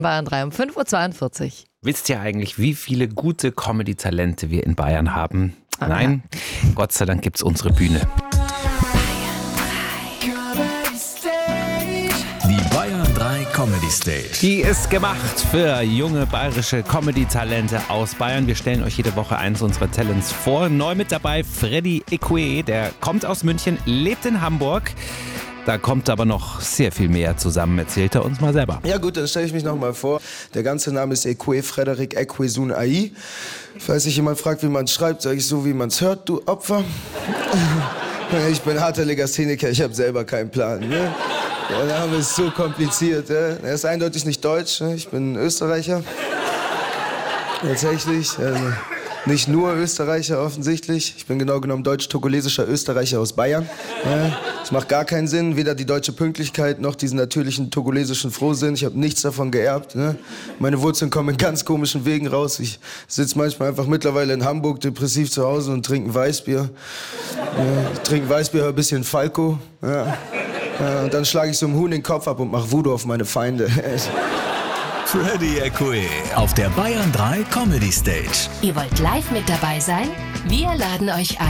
Waren 3 um 5:42 Uhr. Wisst ihr eigentlich, wie viele gute Comedy-Talente wir in Bayern haben? Nein, Gott sei Dank gibt's unsere Bühne. Die Bayern 3 Comedy Stage. Die ist gemacht für junge bayerische Comedy-Talente aus Bayern. Wir stellen euch jede Woche eins unserer Talents vor. Neu mit dabei Freddy Ecoué, der kommt aus München, lebt in Hamburg. Da kommt aber noch sehr viel mehr zusammen, erzählt er uns mal selber. Ja gut, dann stelle ich mich nochmal vor. Der ganze Name ist Ecoué Frédéric Ecoué Ai. Falls sich jemand fragt, wie man es schreibt, sage ich so, wie man es hört, du Opfer. Ich bin harter Legastheniker, ich habe selber keinen Plan. Ne? Der Name ist so kompliziert. Er ist eindeutig nicht deutsch, ne? Ich bin Österreicher. Tatsächlich. Nicht nur Österreicher offensichtlich. Ich bin genau genommen deutsch-togolesischer Österreicher aus Bayern. Es macht gar keinen Sinn, weder die deutsche Pünktlichkeit noch diesen natürlichen togolesischen Frohsinn. Ich habe nichts davon geerbt. Ne? Meine Wurzeln kommen in ganz komischen Wegen raus. Ich sitze manchmal einfach mittlerweile in Hamburg depressiv zu Hause und trinke ein Weißbier. Ich trinke Weißbier, höre ein bisschen Falco. Und dann schlage ich so einem Huhn den Kopf ab und mache Voodoo auf meine Feinde. Freddy Ecoué auf der Bayern 3 Comedy Stage. Ihr wollt live mit dabei sein? Wir laden euch ein.